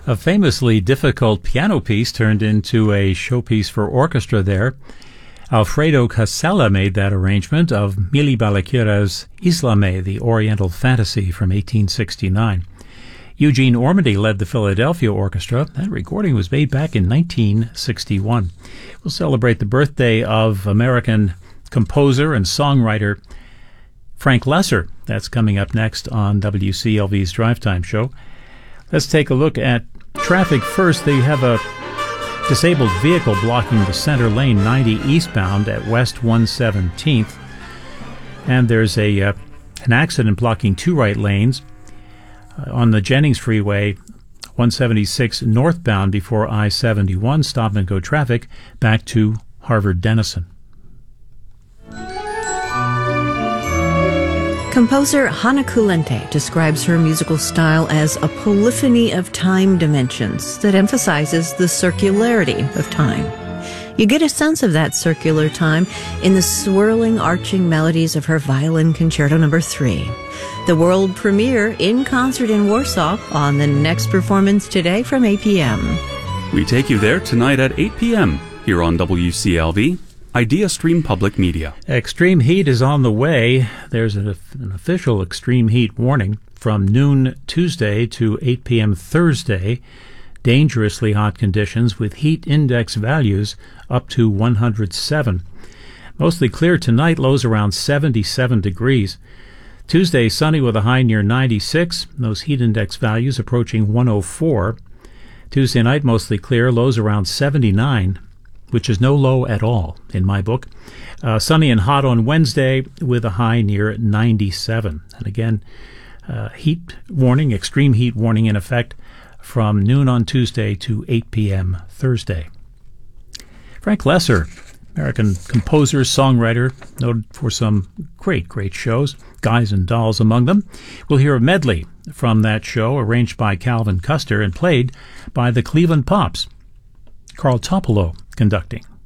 A famously difficult piano piece turned into a showpiece for orchestra there. Alfredo Casella made that arrangement of Mili Balaguer's Islame, the Oriental Fantasy from 1869. Eugene Ormandy led the Philadelphia Orchestra. That recording was made back in 1961. We'll celebrate the birthday of American composer and songwriter Frank Loesser. That's coming up next on WCLV's Drive Time Show. Let's take a look at traffic first. They have a disabled vehicle blocking the center lane 90 eastbound at West 117th. And there's an accident blocking two right lanes on the Jennings Freeway, 176 northbound before I-71. Stop-and-go traffic back to Harvard-Denison. Composer Hannah Kulente describes her musical style as a polyphony of time dimensions that emphasizes the circularity of time. You get a sense of that circular time in the swirling, arching melodies of her Violin Concerto No. 3. The world premiere in concert in Warsaw on the next performance today from 8 p.m. We take you there tonight at 8 p.m. here on WCLV, Idea Stream Public Media. Extreme heat is on the way. There's an official extreme heat warning from noon Tuesday to 8 p.m. Thursday. Dangerously hot conditions with heat index values up to 107. Mostly clear tonight, lows around 77 degrees. Tuesday, sunny with a high near 96. Those heat index values approaching 104. Tuesday night, mostly clear, lows around 79, which is no low at all in my book. Sunny and hot on Wednesday with a high near 97. And again, heat warning, extreme heat warning in effect from noon on Tuesday to 8 p.m. Thursday. Frank Loesser, American composer, songwriter, noted for some great shows, Guys and Dolls among them. We'll hear a medley from that show, arranged by Calvin Custer and played by the Cleveland Pops. Carl Topolo conducting.